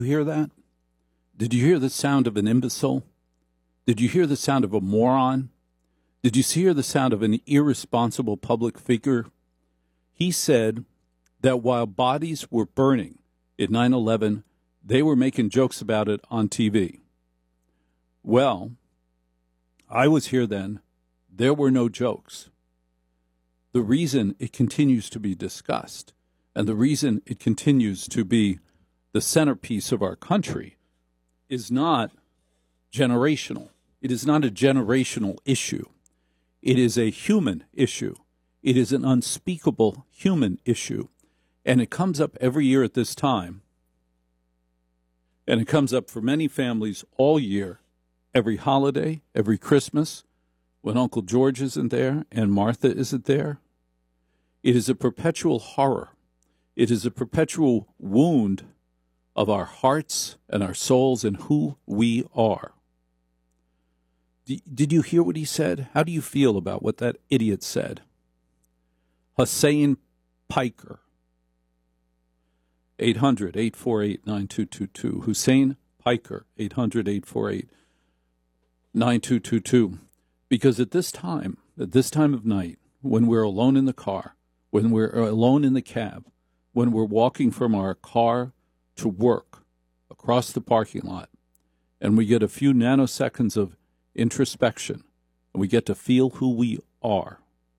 You hear that? Did you hear the sound of an imbecile? Did you hear the sound of a moron? Did you hear the sound of an irresponsible public figure? He said that while bodies were burning at 9/11, they were making jokes about it on TV. Well, I was here then. There were no jokes. The reason it continues to be discussed and the reason it continues to be the centerpiece of our country is not generational. It is not a generational issue. It is a human issue. It is an unspeakable human issue. And it comes up every year at this time. And it comes up for many families all year, every holiday, every Christmas, when Uncle George isn't there and Martha isn't there. It is a perpetual horror. It is a perpetual wound of our hearts and our souls and who we are. Did you hear what he said? How do you feel about what that idiot said? Hussein Piker. 800-848-9222. Hussein Piker, 800-848-9222. Because at this time of night, when we're alone in the car, when we're alone in the cab, when we're walking from our car to work across the parking lot, and we get a few nanoseconds of introspection, and we get to feel who we are.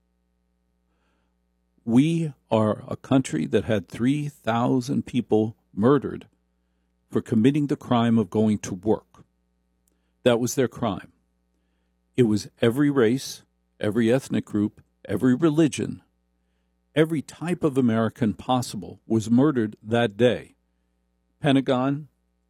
We are a country that had 3,000 people murdered for committing the crime of going to work. That was their crime. It was every race, every ethnic group, every religion, every type of American possible was murdered that day. Pentagon,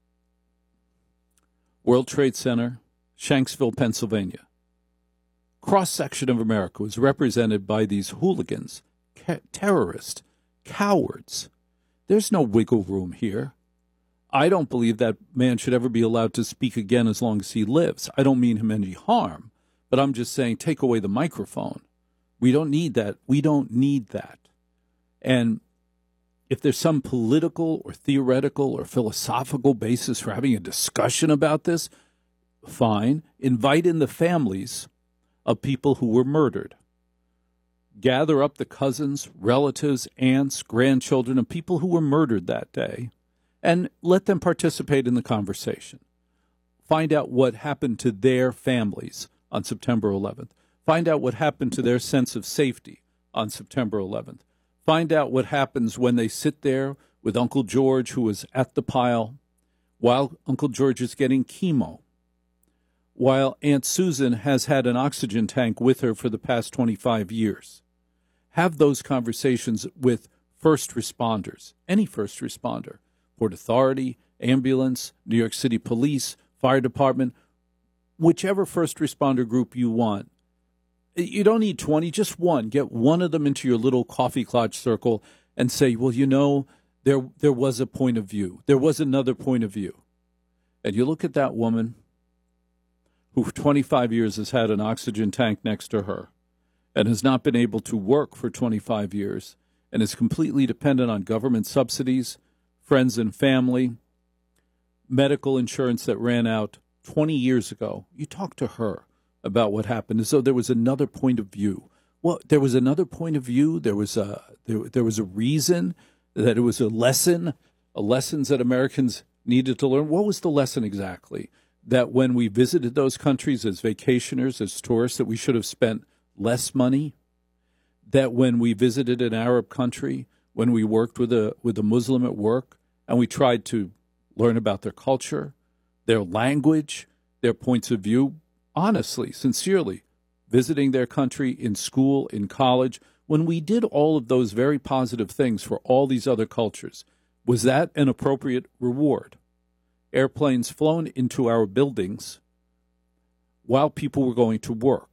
World Trade Center, Shanksville, Pennsylvania. Cross-section of America was represented by these hooligans, terrorists, cowards. There's no wiggle room here. I don't believe that man should ever be allowed to speak again as long as he lives. I don't mean him any harm, but I'm just saying take away the microphone. We don't need that. We don't need that. And if there's some political or theoretical or philosophical basis for having a discussion about this, fine. Invite in the families of people who were murdered. Gather up the cousins, relatives, aunts, grandchildren of people who were murdered that day, and let them participate in the conversation. Find out what happened to their families on September 11th. Find out what happened to their sense of safety on September 11th. Find out what happens when they sit there with Uncle George, who was at the pile, while Uncle George is getting chemo, while Aunt Susan has had an oxygen tank with her for the past 25 years. Have those conversations with first responders, any first responder, Port Authority, ambulance, New York City Police, Fire Department, whichever first responder group you want. You don't need 20, just one. Get one of them into your little coffee clutch circle and say, well, you know, there was a point of view. There was another point of view. And you look at that woman who for 25 years has had an oxygen tank next to her and has not been able to work for 25 years and is completely dependent on government subsidies, friends and family, medical insurance that ran out 20 years ago. You talk to her about what happened as though there was another point of view. Well, there was another point of view. There was a reason that it was a lessons that Americans needed to learn. What was the lesson exactly? That when we visited those countries as vacationers, as tourists, that we should have spent less money? That when we visited an Arab country, when we worked with a Muslim at work, and we tried to learn about their culture, their language, their points of view, honestly, sincerely, visiting their country in school, in college, when we did all of those very positive things for all these other cultures, was that an appropriate reward? Airplanes flown into our buildings while people were going to work.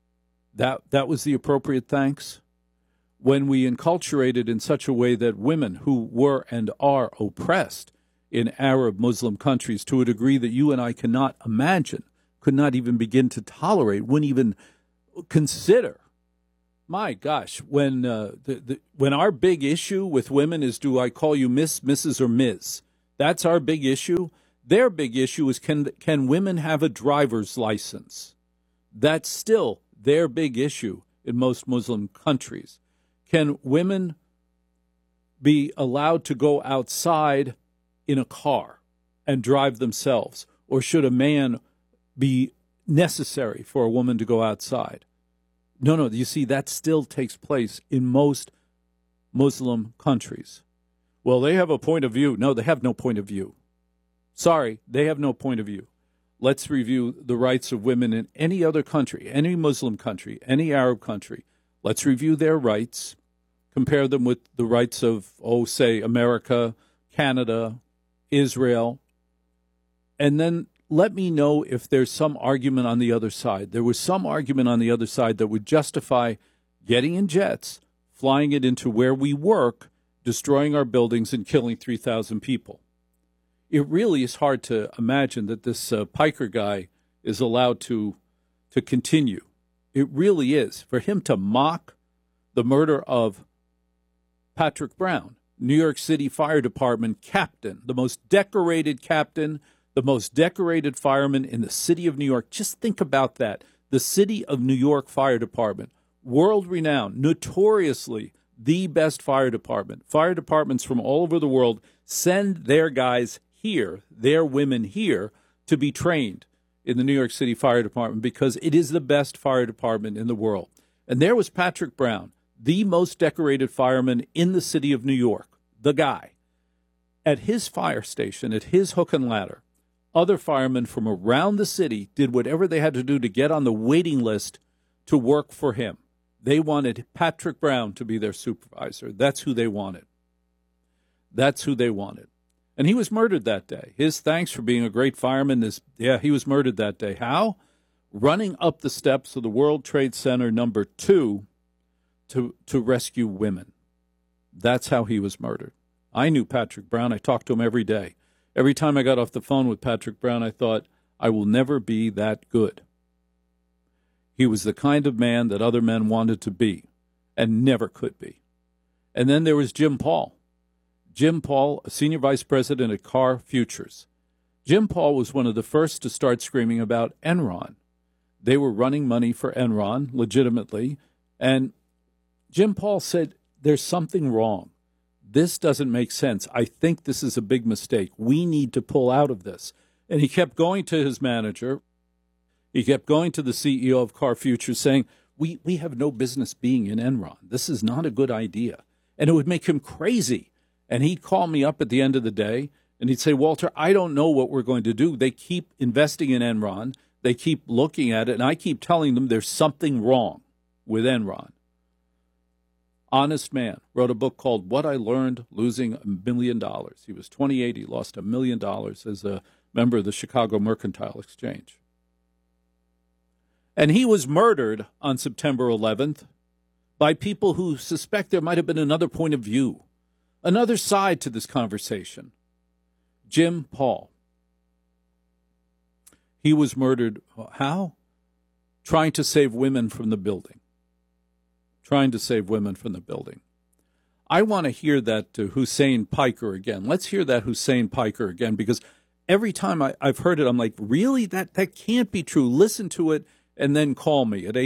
That was the appropriate thanks? When we enculturated in such a way that women who were and are oppressed in Arab Muslim countries to a degree that you and I cannot imagine, could not even begin to tolerate, wouldn't even consider. My gosh, when our big issue with women is, do I call you Miss, Mrs., or Ms.? That's our big issue. Their big issue is can women have a driver's license? That's still their big issue in most Muslim countries. Can women be allowed to go outside in a car and drive themselves? Or should a man be necessary for a woman to go outside? No, you see, that still takes place in most Muslim countries. Well, they have a point of view. No, they have no point of view. Sorry, they have no point of view. Let's review the rights of women in any other country, any Muslim country, any Arab country. Let's review their rights, compare them with the rights of, say, America, Canada, Israel, and then let me know if there's some argument on the other side. There was some argument on the other side that would justify getting in jets, flying it into where we work, destroying our buildings, and killing 3,000 people. It really is hard to imagine that this Piker guy is allowed to continue. It really is. For him to mock the murder of Patrick Brown, New York City Fire Department captain, the most decorated captain, the most decorated fireman in the city of New York. Just think about that. The city of New York Fire Department, world-renowned, notoriously the best fire department. Fire departments from all over the world send their guys here, their women here, to be trained in the New York City Fire Department because it is the best fire department in the world. And there was Patrick Brown, the most decorated fireman in the city of New York, the guy. At his fire station, at his hook and ladder, other firemen from around the city did whatever they had to do to get on the waiting list to work for him. They wanted Patrick Brown to be their supervisor. That's who they wanted. That's who they wanted. And he was murdered that day. His thanks for being a great fireman is, he was murdered that day. How? Running up the steps of the World Trade Center number 2 to rescue women. That's how he was murdered. I knew Patrick Brown. I talked to him every day. Every time I got off the phone with Patrick Brown, I thought, I will never be that good. He was the kind of man that other men wanted to be and never could be. And then there was Jim Paul. Jim Paul, a senior vice president at Car Futures. Jim Paul was one of the first to start screaming about Enron. They were running money for Enron legitimately. And Jim Paul said, there's something wrong. This doesn't make sense. I think this is a big mistake. We need to pull out of this. And he kept going to his manager. He kept going to the CEO of Car Futures saying, we have no business being in Enron. This is not a good idea. And it would make him crazy. And he'd call me up at the end of the day, and he'd say, Walter, I don't know what we're going to do. They keep investing in Enron. They keep looking at it, and I keep telling them there's something wrong with Enron. Honest man, wrote a book called What I Learned Losing $1 Million. He was 28. He lost $1 million as a member of the Chicago Mercantile Exchange. And he was murdered on September 11th by people who suspect there might have been another point of view, another side to this conversation. Jim Paul. He was murdered, how? Trying to save women from the building. Trying to save women from the building. I want to hear that Hussein Piker again. Let's hear that Hussein Piker again, because every time I've heard it, I'm like, really? That can't be true. Listen to it and then call me at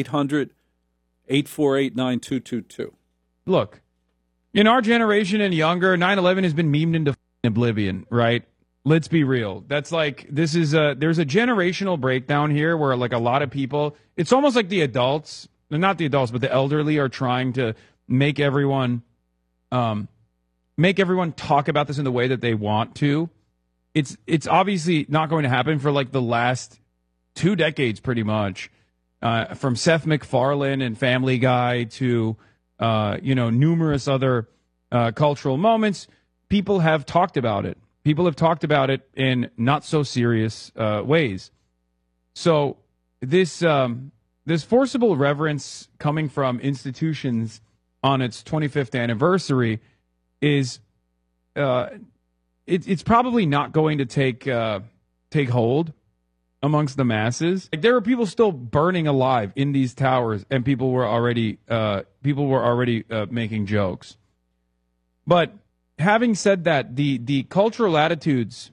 800-848-9222. Look, in our generation and younger, 9/11 has been memed into oblivion, right? Let's be real. That's like, there's a generational breakdown here where like a lot of people, it's almost like the adults, not the adults, but the elderly are trying to make everyone talk about this in the way that they want to. It's obviously not going to happen for like the last 2 decades, pretty much, from Seth MacFarlane and Family Guy to numerous other cultural moments. People have talked about it. People have talked about it in not so serious ways. So this forcible reverence coming from institutions on its 25th anniversary is it's probably not going to take hold amongst the masses. Like, there were people still burning alive in these towers, and people were already making jokes. But having said that, the cultural attitudes